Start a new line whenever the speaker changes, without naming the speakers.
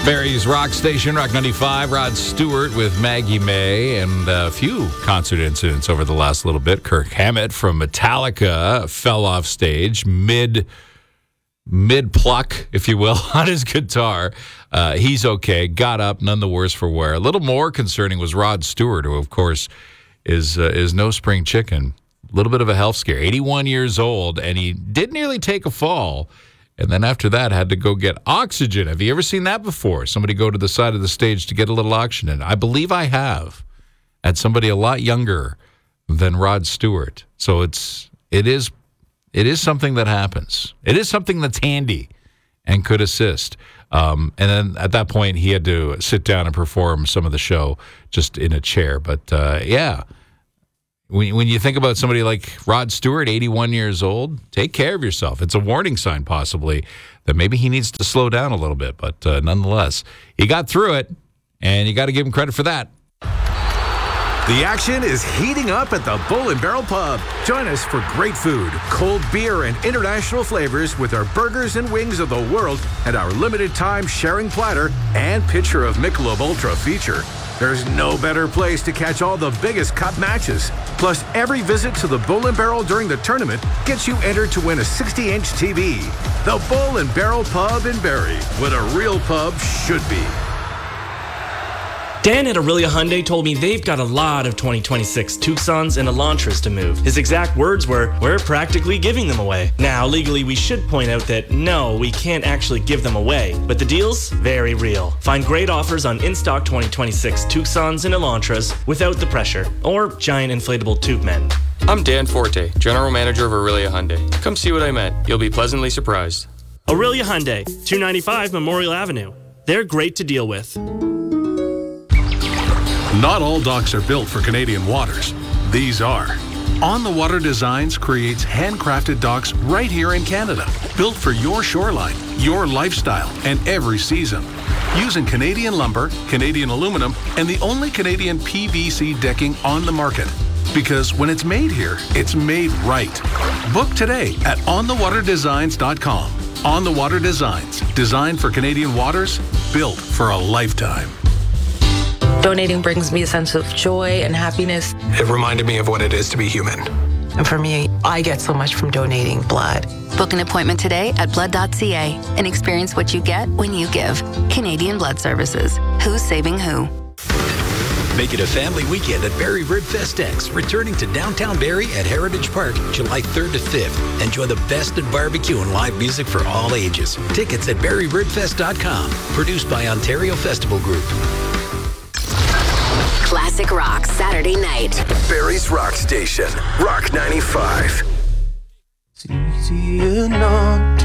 Barry's Rock Station, Rock 95. Rod Stewart with Maggie May, and a few concert incidents over the last little bit. Kirk Hammett from Metallica fell off stage mid-pluck, if you will, on his guitar. He's okay. Got up, none the worse for wear. A little more concerning was Rod Stewart, who, of course, is no spring chicken. A little bit of a health scare. 81 years old, and he did nearly take a fall. And then after that, had to go get oxygen. Have you ever seen that before? Somebody go to the side of the stage to get a little oxygen. I believe I have. At somebody a lot younger than Rod Stewart. So it is something that happens. It is something that's handy and could assist. And then at that point, he had to sit down and perform some of the show just in a chair. But yeah. When you think about somebody like Rod Stewart, 81 years old, take care of yourself. It's a warning sign, possibly, that maybe he needs to slow down a little bit. But nonetheless, he got through it, and you got to give him credit for that.
The action is heating up at the Bull and Barrel Pub. Join us for great food, cold beer, and international flavors with our burgers and wings of the world and our limited-time sharing platter and pitcher of Michelob Ultra feature. There's no better place to catch all the biggest cup matches. Plus, every visit to the Bull and Barrel during the tournament gets you entered to win a 60-inch TV. The Bull and Barrel Pub in Barrie, what a real pub should be.
Dan at Aurelia Hyundai told me they've got a lot of 2026 Tucsons and Elantras to move. His exact words were, "We're practically giving them away." Now, legally, we should point out that no, we can't actually give them away, but the deal's very real. Find great offers on in-stock 2026 Tucsons and Elantras without the pressure or giant inflatable tube men.
I'm Dan Forte, General Manager of Aurelia Hyundai. Come see what I meant. You'll be pleasantly surprised.
Aurelia Hyundai, 295 Memorial Avenue. They're great to deal with.
Not all docks are built for Canadian waters. These are. On the Water Designs creates handcrafted docks right here in Canada, built for your shoreline, your lifestyle, and every season. Using Canadian lumber, Canadian aluminum, and the only Canadian PVC decking on the market. Because when it's made here, it's made right. Book today at onthewaterdesigns.com. On the Water Designs, designed for Canadian waters, built for a lifetime.
Donating brings me a sense of joy and happiness.
It reminded me of what it is to be human.
And for me, I get so much from donating blood.
Book an appointment today at blood.ca and experience what you get when you give. Canadian Blood Services. Who's saving who?
Make it a family weekend at Barrie Ribfest X, returning to downtown Barrie at Heritage Park, July 3rd to 5th. Enjoy the best in barbecue and live music for all ages. Tickets at barrieribfest.com. Produced by Ontario Festival Group.
Classic Rock Saturday night.
Barrie's Rock Station, Rock 95.
It's easier not